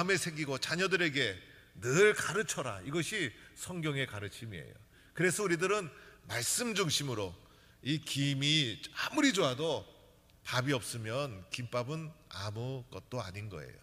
마음에 새기고 자녀들에게 늘 가르쳐라. 이것이 성경의 가르침이에요. 그래서 우리들은 말씀 중심으로, 이 김이 아무리 좋아도 밥이 없으면 김밥은 아무것도 아닌 거예요.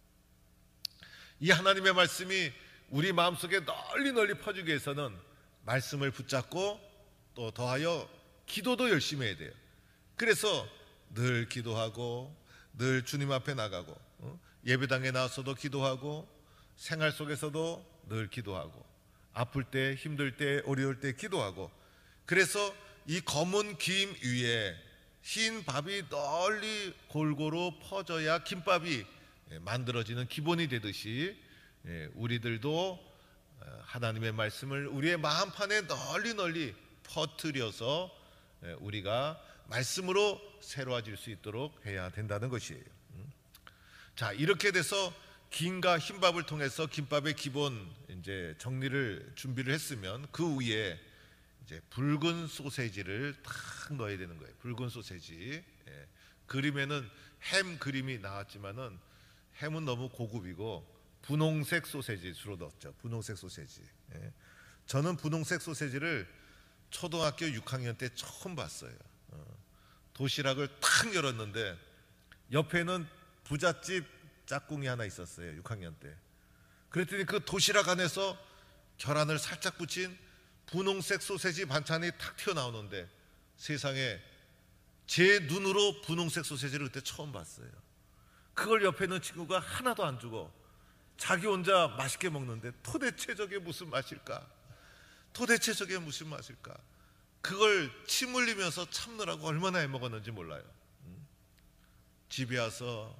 이 하나님의 말씀이 우리 마음속에 널리 널리 퍼지기 위해서는 말씀을 붙잡고 또 더하여 기도도 열심히 해야 돼요. 그래서 늘 기도하고 늘 주님 앞에 나가고, 예배당에 나와서도 기도하고, 생활 속에서도 늘 기도하고, 아플 때, 힘들 때, 어려울 때 기도하고, 그래서 이 검은 김 위에 흰 밥이 널리 골고루 퍼져야 김밥이 만들어지는 기본이 되듯이, 우리들도 하나님의 말씀을 우리의 마음판에 널리 널리 퍼뜨려서 우리가 말씀으로 새로워질 수 있도록 해야 된다는 것이에요. 자, 이렇게 돼서 김과 흰밥을 통해서 김밥의 기본 이제 정리를 준비를 했으면, 그 위에 이제 붉은 소세지를 탁 넣어야 되는 거예요. 붉은 소세지. 그림에는 햄 그림이 나왔지만은 햄은 너무 고급이고 분홍색 소세지 주로 넣었죠. 분홍색 소세지. 저는 분홍색 소세지를 초등학교 6학년 때 처음 봤어요. 도시락을 탁 열었는데 옆에는 부잣집 짝꿍이 하나 있었어요. 6학년 때. 그랬더니 그 도시락 안에서 계란을 살짝 붙인 분홍색 소세지 반찬이 탁 튀어나오는데, 세상에 제 눈으로 분홍색 소세지를 그때 처음 봤어요. 그걸 옆에 있는 친구가 하나도 안 주고 자기 혼자 맛있게 먹는데, 도대체 저게 무슨 맛일까? 도대체 저게 무슨 맛일까? 그걸 침 흘리면서 참느라고 얼마나 해먹었는지 몰라요. 집에 와서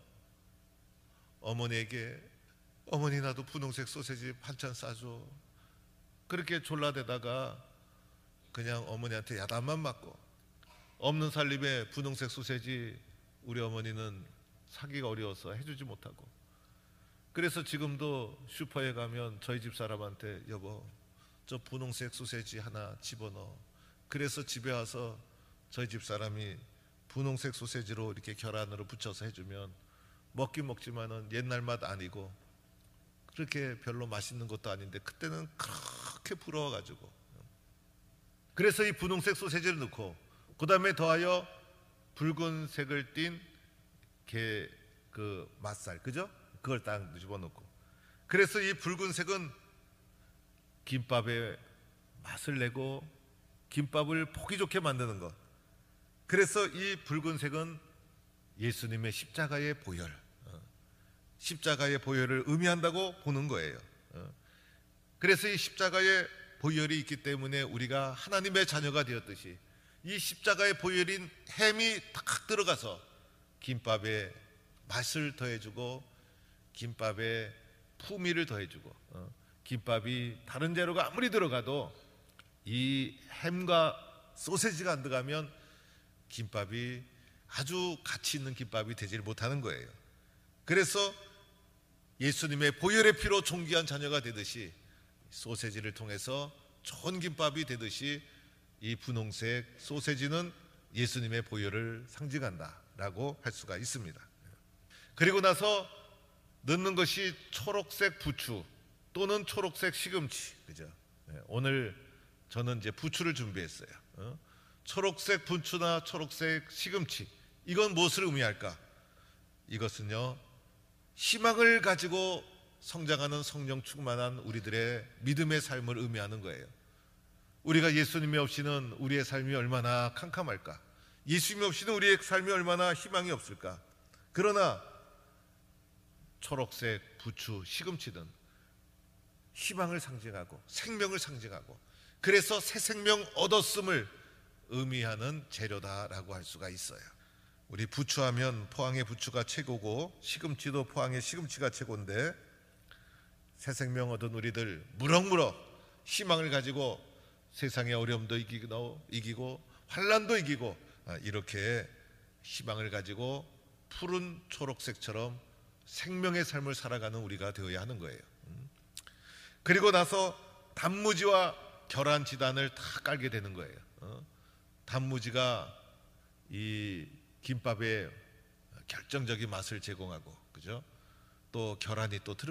어머니에게, 어머니 나도 분홍색 소세지 반찬 싸줘. 그렇게 졸라대다가 그냥 어머니한테 야단만 맞고, 없는 살림에 분홍색 소세지 우리 어머니는 사기가 어려워서 해주지 못하고, 그래서 지금도 슈퍼에 가면 저희 집 사람한테 여보 저 분홍색 소세지 하나 집어넣어. 그래서 집에 와서 저희 집 사람이 분홍색 소세지로 이렇게 계란으로 붙여서 해주면 먹긴 먹지만은 옛날 맛 아니고 그렇게 별로 맛있는 것도 아닌데 그때는 그렇게 부러워가지고, 그래서 이 분홍색 소세지를 넣고 그 다음에 더하여 붉은색을 띤 그 맛살, 그죠? 그걸 딱 집어넣고, 그래서 이 붉은색은 김밥의 맛을 내고 김밥을 보기 좋게 만드는 것. 그래서 이 붉은색은 예수님의 십자가의 보혈, 십자가의 보혈을 의미한다고 보는 거예요. 그래서 이 십자가의 보혈이 있기 때문에 우리가 하나님의 자녀가 되었듯이, 이 십자가의 보혈인 햄이 탁 들어가서 김밥에 맛을 더해주고 김밥에 풍미를 더해주고, 김밥이 다른 재료가 아무리 들어가도 이 햄과 소세지가 안 들어가면 김밥이 아주 가치 있는 김밥이 되질 못하는 거예요. 그래서 예수님의 보혈의 피로 존귀한 자녀가 되듯이, 소세지를 통해서 좋은 김밥이 되듯이 이 분홍색 소세지는 예수님의 보혈을 상징한다라고 할 수가 있습니다. 그리고 나서 넣는 것이 초록색 부추 또는 초록색 시금치, 그죠? 오늘 저는 이제 부추를 준비했어요. 초록색 부추나 초록색 시금치, 이건 무엇을 의미할까? 이것은요, 희망을 가지고 성장하는 성령 충만한 우리들의 믿음의 삶을 의미하는 거예요. 우리가 예수님이 없이는 우리의 삶이 얼마나 캄캄할까? 예수님이 없이는 우리의 삶이 얼마나 희망이 없을까? 그러나 초록색 부추, 시금치는 희망을 상징하고 생명을 상징하고, 그래서 새 생명 얻었음을 의미하는 재료다라고 할 수가 있어요. 우리 부추하면 포항의 부추가 최고고 시금치도 포항의 시금치가 최고인데, 새 생명 얻은 우리들 무럭무럭 희망을 가지고 세상의 어려움도 이기고 환난도 이기고, 이렇게 희망을 가지고 푸른 초록색처럼 생명의 삶을 살아가는 우리가 되어야 하는 거예요. 그리고 나서 단무지와 계란 지단을 다 깔게 되는 거예요. 단무지가 이 김밥에 결정적인 맛을 제공하고, 그죠? 또 계란이 또